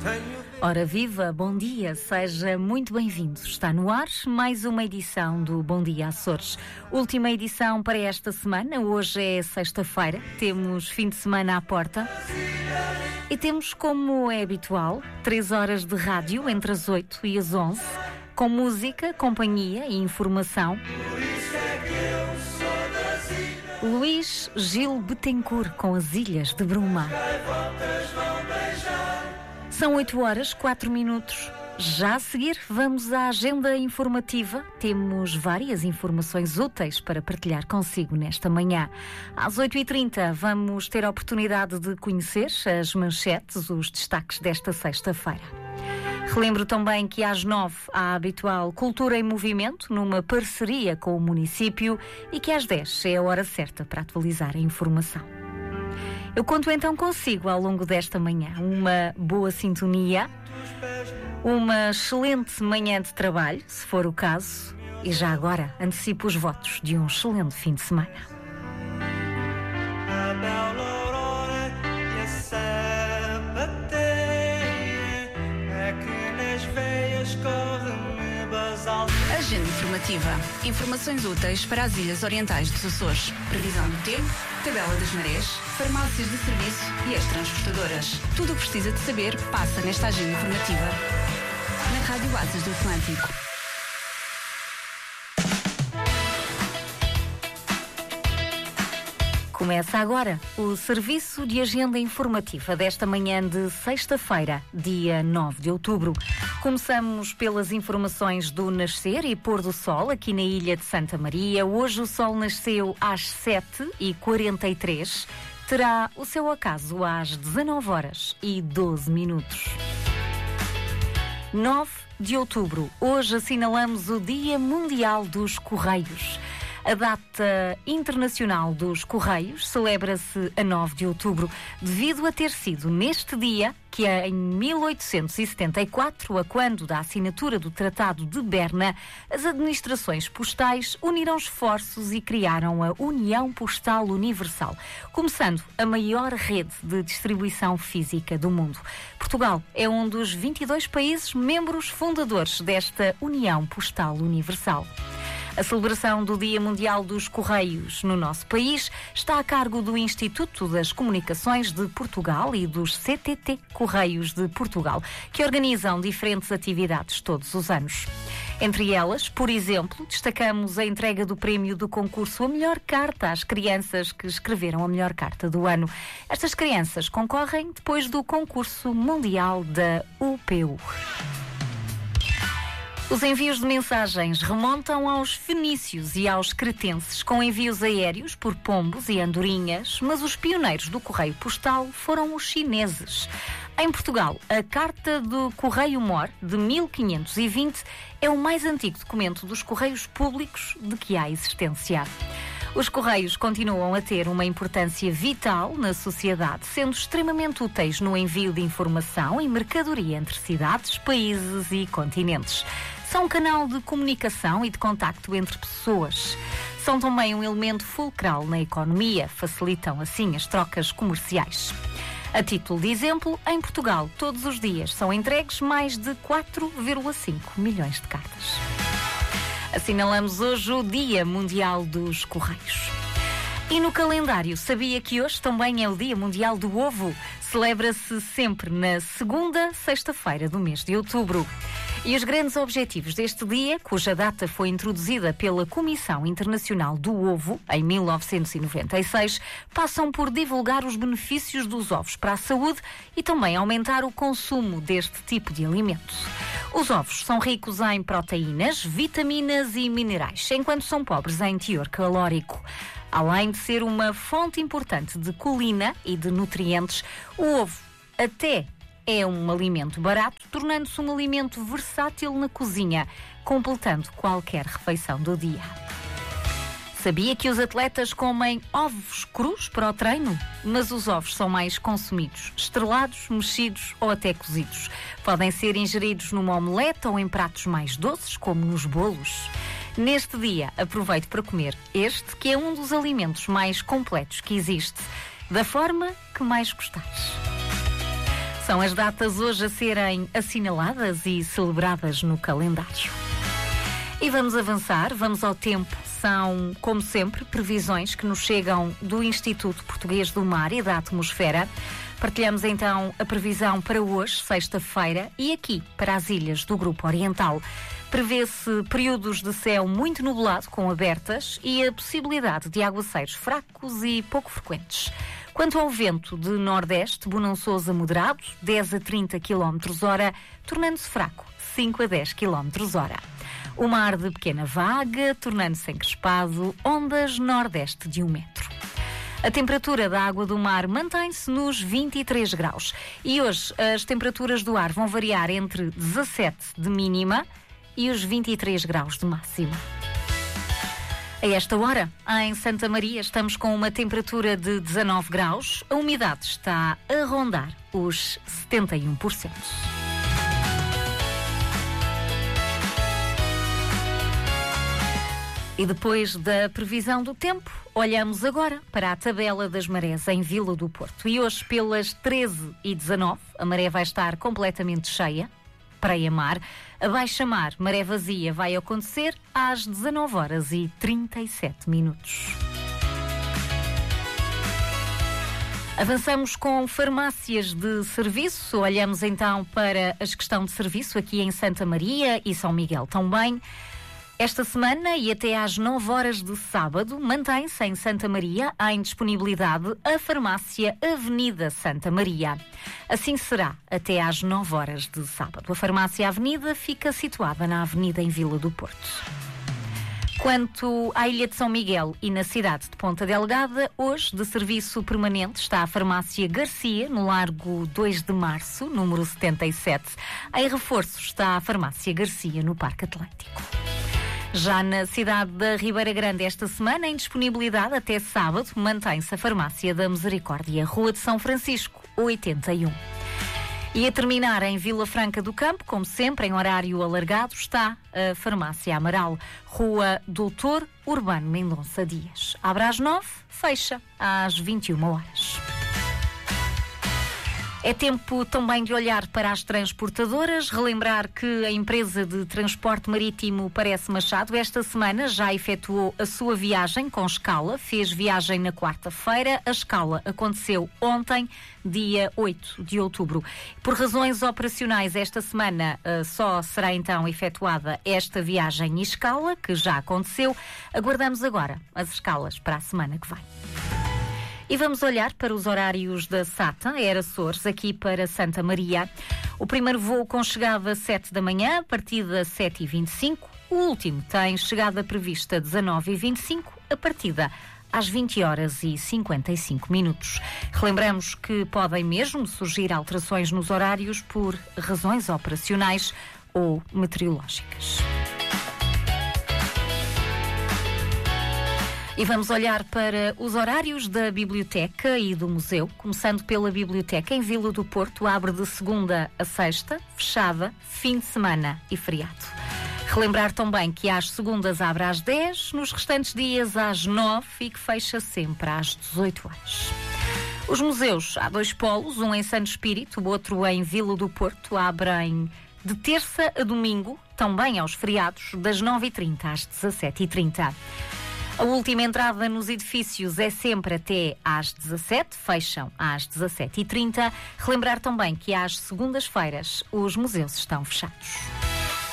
Ora viva, bom dia, seja muito bem-vindo. Está no ar mais uma edição do Bom Dia Açores. Última edição para esta semana, hoje é sexta-feira, temos fim de semana à porta e temos, como é habitual, 3 horas de rádio entre as 8 e as 11, com música, companhia e informação. Luís Gil Betancourt com as Ilhas de Bruma. São 8 horas, 4 minutos. Já a seguir, vamos à agenda informativa. Temos várias informações úteis para partilhar consigo nesta manhã. Às 8h30, vamos ter a oportunidade de conhecer as manchetes, os destaques desta sexta-feira. Relembro também que às 9 há a habitual Cultura em Movimento, numa parceria com o município, e que às 10 é a hora certa para atualizar a informação. Eu conto então consigo ao longo desta manhã uma boa sintonia, uma excelente manhã de trabalho, se for o caso, e já agora antecipo os votos de um excelente fim de semana. Agenda informativa. Informações úteis para as Ilhas Orientais dos Açores. Previsão do tempo, tabela das marés, farmácias de serviço e as transportadoras. Tudo o que precisa de saber passa nesta agenda informativa. Na Rádio Asas do Atlântico. Começa agora o Serviço de Agenda Informativa desta manhã de sexta-feira, dia 9 de outubro. Começamos pelas informações do nascer e pôr do sol aqui na Ilha de Santa Maria. Hoje o sol nasceu às 7h43. Terá o seu ocaso às 19 horas e 12 minutos. 9 de outubro. Hoje assinalamos o Dia Mundial dos Correios. A data internacional dos Correios celebra-se a 9 de outubro, devido a ter sido neste dia que, em 1874, a quando da assinatura do Tratado de Berna, as administrações postais uniram esforços e criaram a União Postal Universal, começando a maior rede de distribuição física do mundo. Portugal é um dos 22 países membros fundadores desta União Postal Universal. A celebração do Dia Mundial dos Correios no nosso país está a cargo do Instituto das Comunicações de Portugal e dos CTT Correios de Portugal, que organizam diferentes atividades todos os anos. Entre elas, por exemplo, destacamos a entrega do prémio do concurso A Melhor Carta às crianças que escreveram a melhor carta do ano. Estas crianças concorrem depois do concurso mundial da UPU. Os envios de mensagens remontam aos fenícios e aos cretenses, com envios aéreos por pombos e andorinhas, mas os pioneiros do correio postal foram os chineses. Em Portugal, a Carta do Correio Mor, de 1520, é o mais antigo documento dos correios públicos de que há existência. Os correios continuam a ter uma importância vital na sociedade, sendo extremamente úteis no envio de informação e mercadoria entre cidades, países e continentes. São um canal de comunicação e de contacto entre pessoas. São também um elemento fulcral na economia, facilitam assim as trocas comerciais. A título de exemplo, em Portugal, todos os dias são entregues mais de 4,5 milhões de cartas. Assinalamos hoje o Dia Mundial dos Correios. E no calendário, sabia que hoje também é o Dia Mundial do Ovo? Celebra-se sempre na segunda sexta-feira do mês de outubro. E os grandes objetivos deste dia, cuja data foi introduzida pela Comissão Internacional do Ovo, em 1996, passam por divulgar os benefícios dos ovos para a saúde e também aumentar o consumo deste tipo de alimento. Os ovos são ricos em proteínas, vitaminas e minerais, enquanto são pobres em teor calórico. Além de ser uma fonte importante de colina e de nutrientes, o ovo até é um alimento barato, tornando-se um alimento versátil na cozinha, completando qualquer refeição do dia. Sabia que os atletas comem ovos crus para o treino? Mas os ovos são mais consumidos, estrelados, mexidos ou até cozidos. Podem ser ingeridos numa omelete ou em pratos mais doces, como nos bolos. Neste dia, aproveite para comer este, que é um dos alimentos mais completos que existe, da forma que mais gostares. São as datas hoje a serem assinaladas e celebradas no calendário. E vamos avançar, vamos ao tempo. São, como sempre, previsões que nos chegam do Instituto Português do Mar e da Atmosfera. Partilhamos então a previsão para hoje, sexta-feira, e aqui para as ilhas do Grupo Oriental. Prevê-se períodos de céu muito nublado com abertas e a possibilidade de aguaceiros fracos e pouco frequentes. Quanto ao vento de nordeste, bonançoso a moderado, 10 a 30 km/h, tornando-se fraco, 5 a 10 km/h. O mar de pequena vaga, tornando-se encrespado, ondas nordeste de 1 metro. A temperatura da água do mar mantém-se nos 23 graus. E hoje as temperaturas do ar vão variar entre 17 de mínima e os 23 graus de máxima. A esta hora, em Santa Maria, estamos com uma temperatura de 19 graus. A umidade está a rondar os 71%. E depois da previsão do tempo, olhamos agora para a tabela das marés em Vila do Porto. E hoje, pelas 13h19, a maré vai estar completamente cheia, praia-mar. A baixa-mar, maré vazia, vai acontecer às 19h37. Avançamos com farmácias de serviço. Olhamos então para as que estão de serviço aqui em Santa Maria e São Miguel também. Esta semana e até às 9h de sábado, mantém-se em Santa Maria em disponibilidade a farmácia Avenida Santa Maria. Assim será até às 9h de sábado. A farmácia Avenida fica situada na Avenida em Vila do Porto. Quanto à Ilha de São Miguel e na cidade de Ponta Delgada, hoje de serviço permanente está a farmácia Garcia, no Largo 2 de Março, número 77. Em reforço está a farmácia Garcia, no Parque Atlântico. Já na cidade da Ribeira Grande, esta semana, em disponibilidade até sábado, mantém-se a Farmácia da Misericórdia, Rua de São Francisco, 81. E a terminar em Vila Franca do Campo, como sempre, em horário alargado, está a Farmácia Amaral, Rua Doutor Urbano Mendonça Dias. Abre às 9, fecha às 21h. É tempo também de olhar para as transportadoras, relembrar que a empresa de transporte marítimo Parece Machado esta semana já efetuou a sua viagem com escala, fez viagem na quarta-feira, a escala aconteceu ontem, dia 8 de outubro. Por razões operacionais, esta semana só será então efetuada esta viagem e escala, que já aconteceu. Aguardamos agora as escalas para a semana que vem. E vamos olhar para os horários da SATA, Air Açores, aqui para Santa Maria. O primeiro voo com chegada às 7 da manhã, partida 7h25. O último tem chegada prevista 19h25, a partida às 20h55. Relembramos que podem mesmo surgir alterações nos horários por razões operacionais ou meteorológicas. E vamos olhar para os horários da biblioteca e do museu, começando pela biblioteca em Vila do Porto, abre de segunda a sexta, fechada, fim de semana e feriado. Relembrar também que às segundas abre às 10, nos restantes dias às 9 e que fecha sempre às 18h. Os museus, há 2 polos, um em Santo Espírito, o outro em Vila do Porto, abrem de terça a domingo, também aos feriados, das 9h30 às 17h30. A última entrada nos edifícios é sempre até às 17, fecham às 17h30. Relembrar também que às segundas-feiras os museus estão fechados.